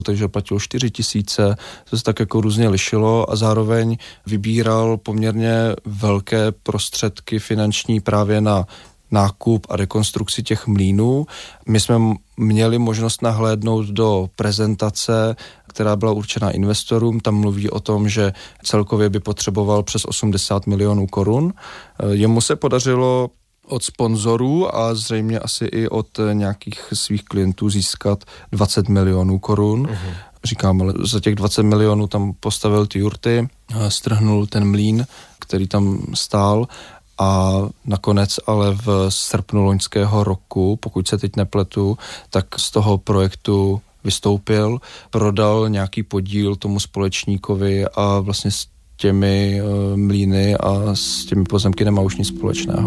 takže platil 4 000, to se tak jako různě lišilo a zároveň vybíral poměrně velké prostředky finanční právě na nákup a rekonstrukci těch mlýnů. My jsme měli možnost nahlédnout do prezentace, která byla určena investorům. Tam mluví o tom, že celkově by potřeboval přes 80 milionů korun. Jemu se podařilo od sponzorů a zřejmě asi i od nějakých svých klientů získat 20 milionů korun. Říkám, ale za těch 20 milionů tam postavil ty jurty, strhnul ten mlýn, který tam stál, a nakonec ale v srpnu loňského roku, pokud se teď nepletu, tak z toho projektu vystoupil, prodal nějaký podíl tomu společníkovi a vlastně s těmi mlýny a s těmi pozemky nemá už nic společného.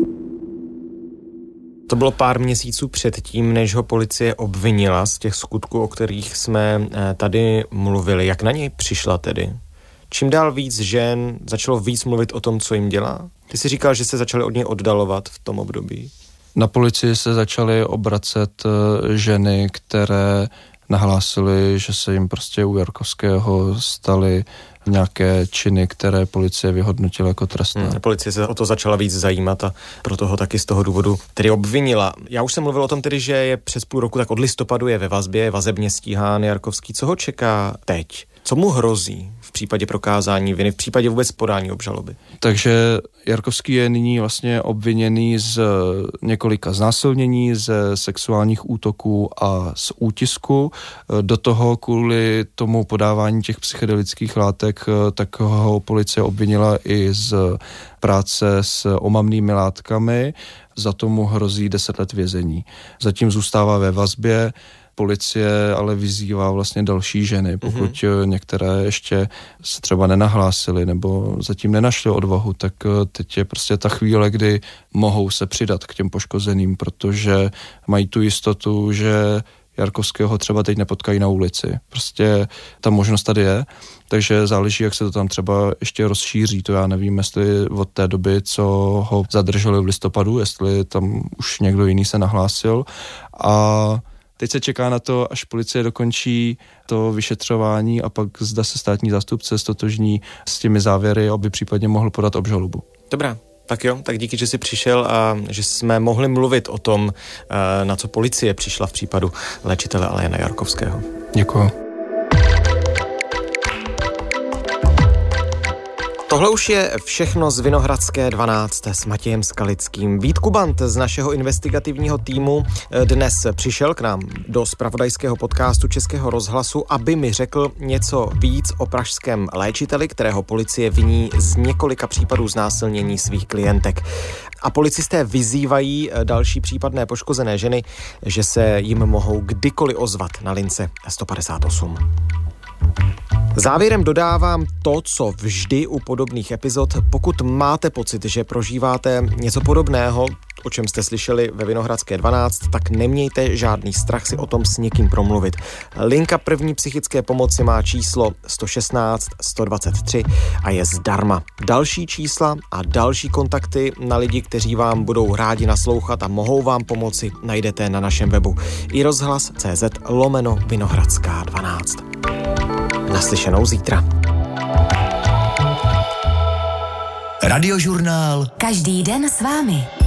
To bylo pár měsíců předtím, než ho policie obvinila z těch skutků, o kterých jsme tady mluvili. Jak na něj přišla tedy? Čím dál víc žen začalo víc mluvit o tom, co jim dělá? Ty jsi říkal, že se začaly od něj oddalovat v tom období. Na policii se začaly obracet ženy, které nahlásily, že se jim prostě u Jarkovského staly nějaké činy, které policie vyhodnotila jako trestné. Policie se o to začala víc zajímat a proto ho taky z toho důvodu tedy obvinila. Já už jsem mluvil o tom tedy, že je přes půl roku, tak od listopadu je ve vazbě, je vazebně stíhán Jarkovský. Co ho čeká teď? Co mu hrozí v případě prokázání viny, v případě vůbec podání obžaloby? Takže Jarkovský je nyní vlastně obviněný z několika znásilnění, ze sexuálních útoků a z útisku. Do toho kvůli tomu podávání těch psychedelických látek, tak ho policie obvinila i z práce s omamnými látkami. Za tomu hrozí 10 let vězení. Zatím zůstává ve vazbě. Policie ale vyzývá vlastně další ženy, pokud některé ještě se třeba nenahlásily nebo zatím nenašly odvahu, tak teď je prostě ta chvíle, kdy mohou se přidat k těm poškozeným, protože mají tu jistotu, že Jarkovského třeba teď nepotkají na ulici. Prostě ta možnost tady je, takže záleží, jak se to tam třeba ještě rozšíří. To já nevím, jestli od té doby, co ho zadrželi v listopadu, jestli tam už někdo jiný se nahlásil. A teď se čeká na to, až policie dokončí to vyšetřování a pak zda se státní zástupce stotožní s těmi závěry, aby případně mohl podat obžalobu. Dobrá. Tak jo, tak díky, že jsi přišel a že jsme mohli mluvit o tom, na co policie přišla v případu léčitele Jana Jarkovského. Děkuji. Tohle už je všechno z Vinohradské 12 s Matějem Skalickým. Vít Kubant z našeho investigativního týmu dnes přišel k nám do zpravodajského podcastu Českého rozhlasu, aby mi řekl něco víc o pražském léčiteli, kterého policie viní z několika případů znásilnění svých klientek. A policisté vyzývají další případné poškozené ženy, že se jim mohou kdykoliv ozvat na lince 158. Závěrem dodávám to, co vždy u podobných epizod. Pokud máte pocit, že prožíváte něco podobného, o čem jste slyšeli ve Vinohradské 12, tak nemějte žádný strach si o tom s někým promluvit. Linka první psychické pomoci má číslo 116 123 a je zdarma. Další čísla a další kontakty na lidi, kteří vám budou rádi naslouchat a mohou vám pomoci, najdete na našem webu iRozhlas.cz/Vinohradská 12. Naslyšenou zítra. Radiožurnál. Každý den s vámi.